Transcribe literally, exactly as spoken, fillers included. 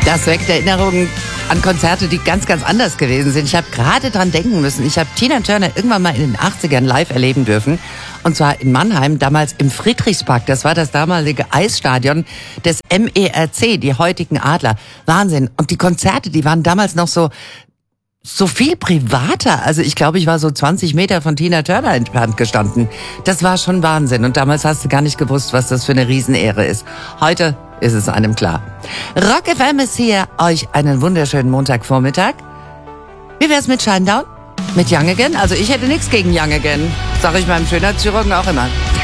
Das weckt Erinnerungen an Konzerte, die ganz, ganz anders gewesen sind. Ich habe gerade dran denken müssen. Ich habe Tina Turner irgendwann mal in den achtzigern live erleben dürfen. Und zwar in Mannheim, damals im Friedrichspark. Das war das damalige Eisstadion des M E R C, die heutigen Adler. Wahnsinn. Und die Konzerte, die waren damals noch so... so viel privater. Also ich glaube, ich war so zwanzig Meter von Tina Turner entfernt gestanden. Das war schon Wahnsinn. Und damals hast du gar nicht gewusst, was das für eine Riesenehre ist. Heute ist es einem klar. Rock F M ist hier. Euch einen wunderschönen Montagvormittag. Wie wär's mit Shinedown? Mit Young Again? Also ich hätte nichts gegen Young Again. Sag ich meinem Schönheitschirurgen auch immer.